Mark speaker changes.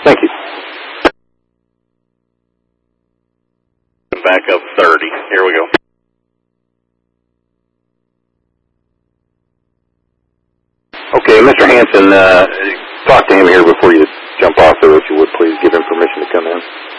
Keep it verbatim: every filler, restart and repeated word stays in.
Speaker 1: Thank you.
Speaker 2: Back up thirty. Here we go.
Speaker 1: Okay, Mister Hanson, uh, talk to him here before you jump off, though, if you would please give him permission to come in.